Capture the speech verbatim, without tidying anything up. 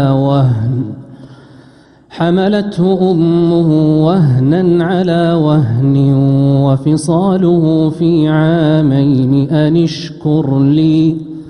وهن حملته أمه وهنا على وهن وفصاله في عامين أن اشكر لي